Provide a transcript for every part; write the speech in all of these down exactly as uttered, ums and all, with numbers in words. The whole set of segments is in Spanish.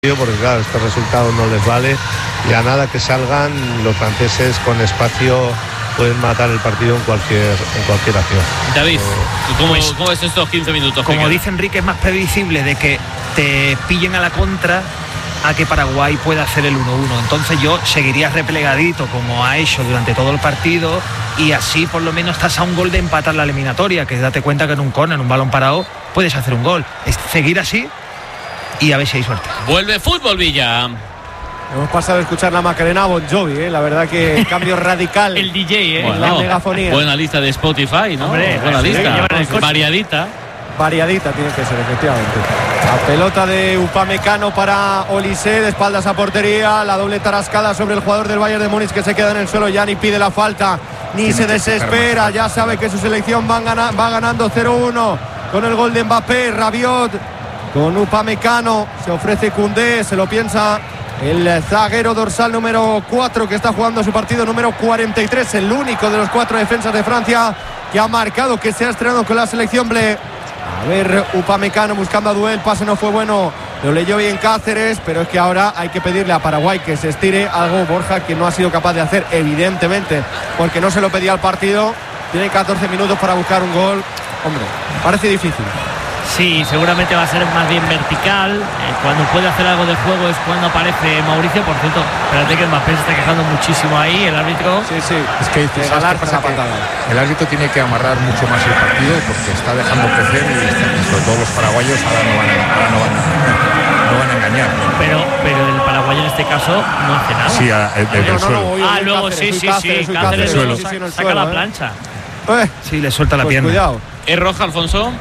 porque claro, estos resultados no les vale y a nada que salgan los franceses con espacio pueden matar el partido en cualquier en cualquier acción. David, eh, ¿cómo, pues, ¿cómo es estos quince minutos? Como dice Enrique, es más previsible de que te pillen a la contra a que Paraguay pueda hacer el uno uno. Entonces yo seguiría replegadito como ha hecho durante todo el partido y así por lo menos estás a un gol de empatar la eliminatoria, que date cuenta que en un córner, en un balón parado, puedes hacer un gol. Es seguir así y a ver si hay suerte. Vuelve Fútbol Villa. Hemos pasado a escuchar la Macarena a Bon Jovi, ¿eh? La verdad que cambio radical. El D J, ¿eh? Bueno, la megafonía. Buena lista de Spotify, ¿no? Hombre, buena sí, lista, sí, variadita. Variadita tiene que ser, efectivamente. La pelota de Upamecano para Olise, de espaldas a portería, la doble tarascada sobre el jugador del Bayern de Múnich que se queda en el suelo, ya ni pide la falta, ni tiene se desespera, ya sabe que su selección va, gana, va ganando cero uno con el gol de Mbappé. Rabiot con Upamecano, se ofrece Koundé, se lo piensa el zaguero dorsal número cuatro que está jugando su partido número cuarenta y tres, el único de los cuatro defensas de Francia que ha marcado, que se ha estrenado con la selección bleu. A ver, Upamecano buscando a Duel, pase no fue bueno, lo leyó bien Cáceres, pero es que ahora hay que pedirle a Paraguay que se estire, algo Borja que no ha sido capaz de hacer, evidentemente, porque no se lo pedía al partido. Tiene catorce minutos para buscar un gol. Hombre, parece difícil. Sí, seguramente va a ser más bien vertical. Eh, cuando puede hacer algo de juego es cuando aparece Mauricio. Por cierto, espérate que Mbappé se está quejando muchísimo ahí, el árbitro. Sí, sí. Es que de ganar esa patada. El árbitro tiene que amarrar mucho más el partido porque está dejando crecer y, está, y sobre todo los paraguayos ahora no van a, ahora no van a, no van a engañar. Pero, pero el paraguayo en este caso no hace nada. Sí, a, el, el, no, el no, suelo. no, ah, luego sí, sí, Cáceres, sí. Cáceres, Cáceres suelo. saca, sí, sí, saca suelo, la ¿eh? plancha. Eh, Sí, le suelta la pues pierna. Cuidado. ¿Es roja, Alfonso?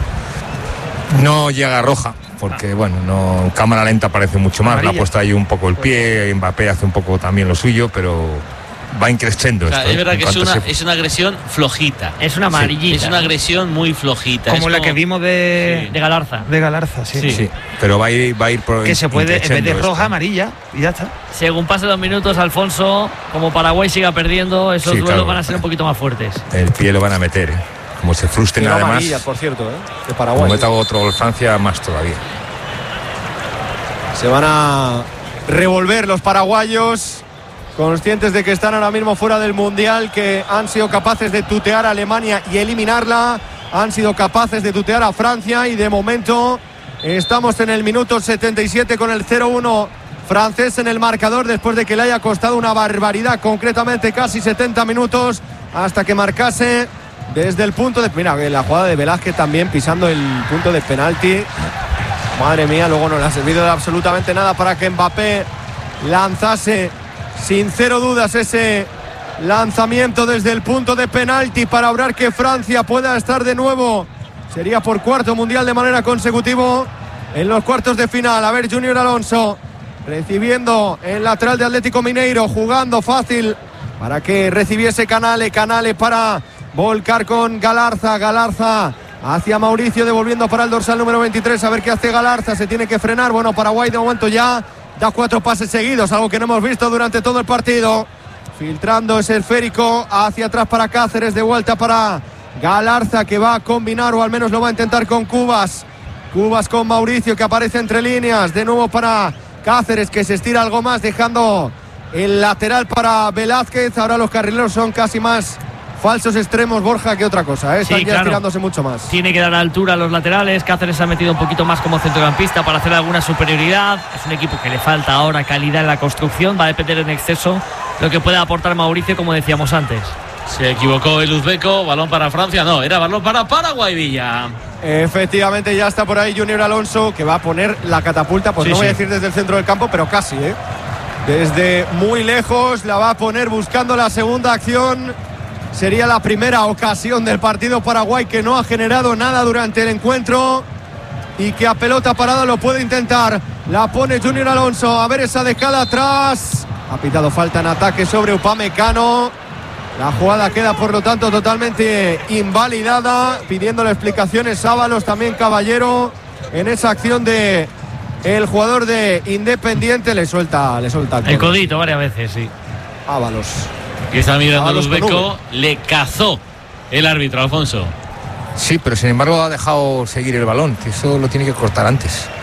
No llega roja, porque bueno, no, cámara lenta parece mucho más. Le ha puesto ahí un poco el pie, Mbappé hace un poco también lo suyo, pero va increciendo. O sea, esto, es ¿eh? verdad En que es cuanto una, se- es una agresión flojita. Es una amarillita. Es una agresión muy flojita. Como es la que vimos de, Sí. De Galarza. de Galarza, sí. Sí. Sí, pero va a ir, va a ir por Que se puede, en vez de increciendo roja, esto. amarilla, y ya está. Según pasen los minutos, Alfonso, como Paraguay siga perdiendo, esos Sí, duelos claro. van a ser un poquito más fuertes. El pie lo van a meter, ¿eh? Como se frustren Tiro además, amarilla, por cierto, ¿eh? De como Paraguay. meta otro gol Francia, más todavía. Se van a revolver los paraguayos, conscientes de que están ahora mismo fuera del Mundial, que han sido capaces de tutear a Alemania y eliminarla, han sido capaces de tutear a Francia y de momento estamos en el minuto setenta y siete con el cero uno francés en el marcador, después de que le haya costado una barbaridad, concretamente casi setenta minutos, hasta que marcase desde el punto de... Mira, la jugada de Velázquez también pisando el punto de penalti. Madre mía, luego no le ha servido de absolutamente nada para que Mbappé lanzase sin cero dudas ese lanzamiento desde el punto de penalti para lograr que Francia pueda estar de nuevo. Sería por cuarto mundial de manera consecutiva en los cuartos de final. A ver, Junior Alonso recibiendo el lateral de Atlético Mineiro, jugando fácil para que recibiese Canale, Canale para volcar con Galarza, Galarza hacia Mauricio, devolviendo para el dorsal número veintitrés, a ver qué hace Galarza, se tiene que frenar. Bueno, Paraguay de momento ya da cuatro pases seguidos, algo que no hemos visto durante todo el partido. Filtrando ese esférico hacia atrás para Cáceres, de vuelta para Galarza, que va a combinar, o al menos lo va a intentar con Cubas. Cubas con Mauricio, que aparece entre líneas, de nuevo para Cáceres, que se estira algo más, dejando el lateral para Velázquez. Ahora los carrileros son casi más falsos extremos, Borja, que otra cosa, ¿eh? Están Sí, ya claro. estirándose mucho más. Tiene que dar altura a los laterales. Cáceres se ha metido un poquito más como centrocampista para hacer alguna superioridad. Es un equipo que le falta ahora calidad en la construcción. Va a depender en exceso lo que pueda aportar Mauricio, como decíamos antes. Se equivocó el uzbeco. Balón para Francia. No, era balón para Paraguay, Villa. Efectivamente, ya está por ahí Junior Alonso, que va a poner la catapulta, pues Sí, no voy a sí. decir desde el centro del campo, pero casi, ¿eh? Desde muy lejos la va a poner, buscando la segunda acción. Sería la primera ocasión del partido Paraguay, que no ha generado nada durante el encuentro y que a pelota parada lo puede intentar. La pone Junior Alonso, a ver esa dejada atrás. Ha pitado falta en ataque sobre Upamecano. La jugada queda, por lo tanto, totalmente invalidada. Pidiéndole explicaciones Ábalos, también Caballero, en esa acción de el jugador de Independiente. Le suelta, le suelta El codito varias veces, sí. Ábalos. Que está mirando el Ábalos con uzbeco. Le cazó el árbitro, Alfonso. Sí, pero sin embargo ha dejado seguir el balón, que eso lo tiene que cortar antes.